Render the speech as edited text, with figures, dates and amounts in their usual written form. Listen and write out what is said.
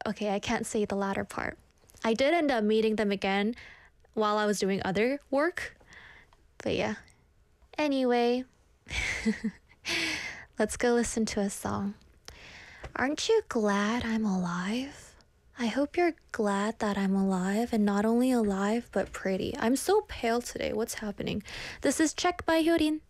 Okay, I can't say the latter part. I did end up meeting them again while I was doing other work. But yeah. Anyway, let's go listen to a song. Aren't you glad I'm alive? I hope you're glad that I'm alive, and not only alive, but pretty. I'm so pale today. What's happening? This is Check by Hyorin.